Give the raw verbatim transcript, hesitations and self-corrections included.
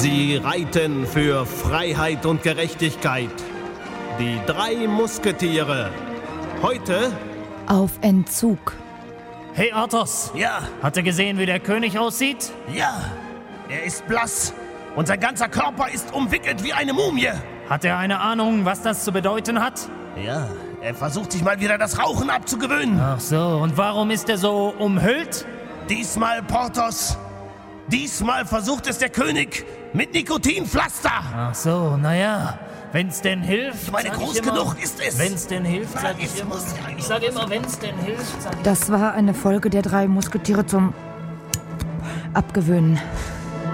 Sie reiten für Freiheit und Gerechtigkeit. Die drei Musketiere. Heute auf Entzug. Hey Athos! Ja? Hat er gesehen, wie der König aussieht? Ja. Er ist blass und sein ganzer Körper ist umwickelt wie eine Mumie. Hat er eine Ahnung, was das zu bedeuten hat? Ja, er versucht sich mal wieder das Rauchen abzugewöhnen. Ach so, und warum ist er so umhüllt? Diesmal, Porthos, diesmal versucht es der König mit Nikotinpflaster. Ach so, naja, wenn's denn hilft. Ich meine, sag groß ich immer, genug ist es. Wenn's denn hilft, sag ich Es immer. muss ja Ich sage immer, wenn's denn hilft, sag ich. Das war eine Folge der drei Musketiere zum Abgewöhnen.